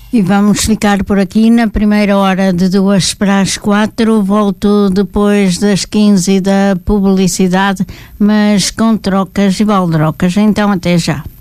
E vamos ficar por aqui na primeira hora de 2 para as 4. Volto depois das 15 da publicidade, mas com trocas e baldrocas. Então até já.